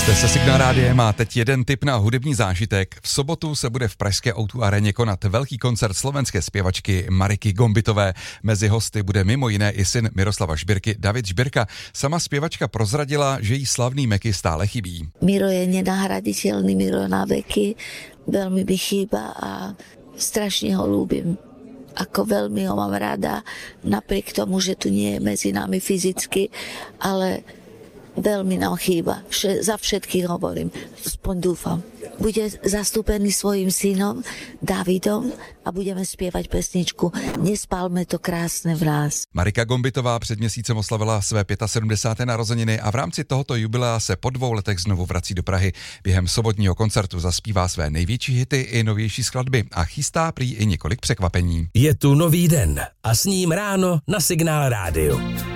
Jste se Signál Rádiem a teď jeden tip na hudební zážitek. V sobotu se bude v pražské O2 aréně konat velký koncert slovenské zpěvačky Mariky Gombitové. Mezi hosty bude mimo jiné i syn Miroslava Žbirky, David Žbirka. Sama zpěvačka prozradila, že jí slavný Meky stále chybí. Miro je nenahraditeľný, Miro na veky, veľmi mi chýba a strašne ho ľúbim. Ako veľmi ho mám rada, napriek tomu, že tu nie je medzi nami fyzicky, ale veľmi nám chýba. Za všetkých hovorím, aspoň dúfam. Bude zastúpený svojim synom Davidom a budeme spievať pesničku Nespálme to krásne v nás. Marika Gombitová před měsícem oslavila své 75. narozeniny a v rámci tohoto jubilea se po 2 letech znovu vrací do Prahy. Během sobotního koncertu zaspívá své největší hity i novější skladby a chystá prý i několik překvapení. Je tu nový den a s ním ráno na Signál Rádiu.